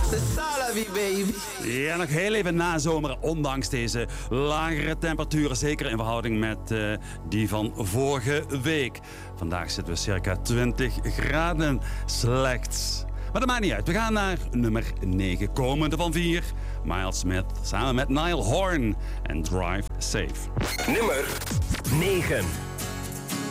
C'est ça la vie, baby. Ja, nog heel even nazomeren, ondanks deze lagere temperaturen. Zeker in verhouding met die van vorige week. Vandaag zitten we circa 20 graden slechts. Maar dat maakt niet uit. We gaan naar nummer 9, komende van 4. Miles Smith samen met Niall Horn en Drive Safe. Nummer 9.